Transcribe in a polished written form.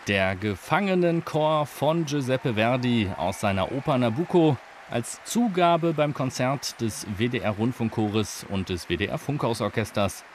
Der Gefangenenchor von Giuseppe Verdi aus seiner Oper Nabucco als Zugabe beim Konzert des WDR Rundfunkchores und des WDR Funkhausorchesters